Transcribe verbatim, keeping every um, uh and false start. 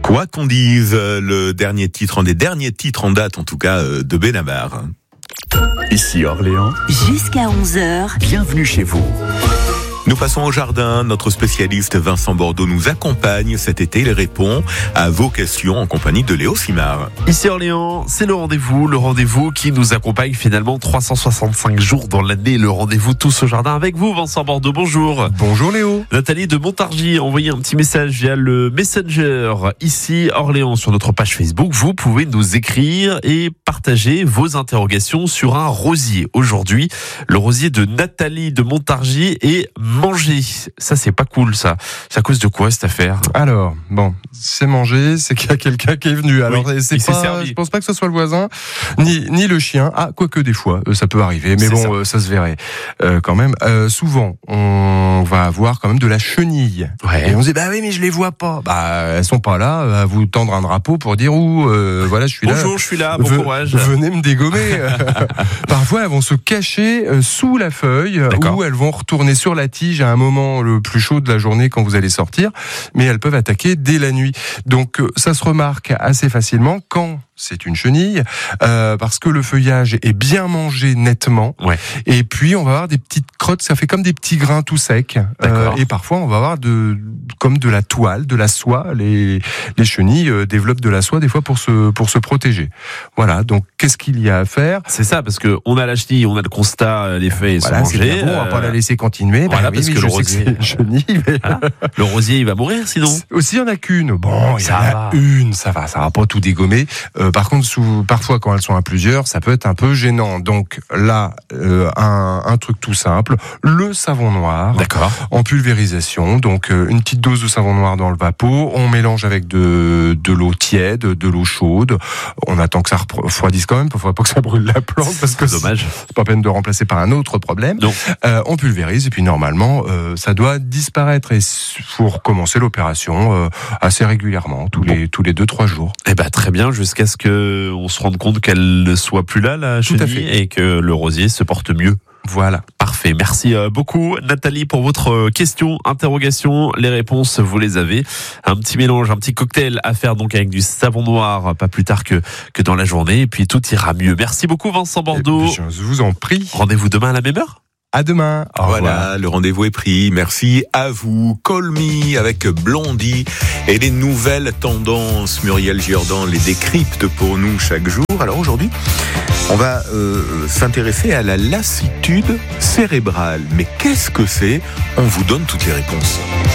Quoi qu'on dise, le dernier titre, un des derniers titres en date en tout cas de Benabar. Ici Orléans, jusqu'à onze heures. Bienvenue chez vous. Nous passons au jardin. Notre spécialiste Vincent Bordeaux nous accompagne cet été. Il répond à vos questions en compagnie de Léo Simard. Ici Orléans, c'est le rendez-vous, le rendez-vous qui nous accompagne finalement trois cent soixante-cinq jours dans l'année. Le rendez-vous tous au jardin avec vous, Vincent Bordeaux. Bonjour. Bonjour Léo. Nathalie de Montargis a envoyé un petit message via le Messenger. Ici Orléans, sur notre page Facebook, vous pouvez nous écrire et partager vos interrogations sur un rosier. Aujourd'hui, le rosier de Nathalie de Montargis est manger. Ça, c'est pas cool, ça. C'est à cause de quoi, cette affaire? Alors, bon, c'est manger, c'est qu'il y a quelqu'un qui est venu. Alors, oui, c'est il s'est pas, servi. je pense pas que ce soit le voisin, ni, ni le chien. Ah, quoique des fois, euh, ça peut arriver. Mais C'est bon, ça. Euh, ça se verrait, euh, quand même. Euh, souvent, on va avoir quand même de la chenille. Ouais. Et on se dit, bah oui, mais je les vois pas. Bah, elles sont pas là, à vous tendre un drapeau pour dire où, euh, voilà, je suis là. Bonjour, je suis là, bon Ve- courage. Venez me dégommer. Parfois, elles vont se cacher euh, sous la feuille, D'accord. ou elles vont retourner sur la tige à un moment le plus chaud de la journée quand vous allez sortir, mais elles peuvent attaquer dès la nuit. Donc, euh, ça se remarque assez facilement quand c'est une chenille, euh, parce que le feuillage est bien mangé nettement. Ouais. Et puis, on va avoir des petites crottes, ça fait comme des petits grains tout secs. D'accord. et parfois, on va avoir de, comme de la toile, de la soie. Les, les chenilles euh, développent de la soie des fois pour se, pour se protéger. Voilà. Donc, qu'est-ce qu'il y a à faire? C'est ça, parce que on a la chenille, on a le constat, les feuilles Voilà, sont c'est mangées. bien bon, on va pas euh, la laisser continuer. voilà, Bah oui, parce mais que je le sais que rosier- c'est une chenille, mais voilà. Le rosier, il va mourir sinon. aussi, il y en a qu'une. Bon, il y Ça en a va. une, ça va, ça va pas tout dégommer. Euh, par contre, sous, parfois, quand elles sont à plusieurs, ça peut être un peu gênant. Donc là, euh, un, un truc tout simple, le savon noir. D'accord. En pulvérisation, donc euh, une petite dose de savon noir dans le vapeau, on mélange avec de, de l'eau tiède, de l'eau chaude, on attend que ça refroidisse quand même, il ne faudrait pas que ça brûle la plante, parce que c'est Dommage. c'est pas peine de remplacer par un autre problème. Non. Euh, on pulvérise et puis normalement euh, ça doit disparaître et il faut recommencer l'opération euh, assez régulièrement, tous les tous les deux trois jours. Eh ben très bien, jusqu'à ce que on se rende compte qu'elle ne soit plus là, la Tout à chenille, fait. et que le rosier se porte mieux. Voilà. Parfait, merci euh, beaucoup Nathalie pour votre euh, question, interrogation. Les réponses, vous les avez. Un petit mélange, un petit cocktail à faire donc avec du savon noir, pas plus tard que, que dans la journée, et puis tout ira mieux. Merci beaucoup Vincent Bordeaux. Et puis, je vous en prie. Rendez-vous demain à la même heure. À demain. Au revoir. Voilà, le rendez-vous est pris. Merci à vous. Call Me avec Blondie et les nouvelles tendances. Muriel Giordan les décrypte pour nous chaque jour. Alors aujourd'hui, on va euh, s'intéresser à la lassitude cérébrale. Mais qu'est-ce que c'est? On vous donne toutes les réponses.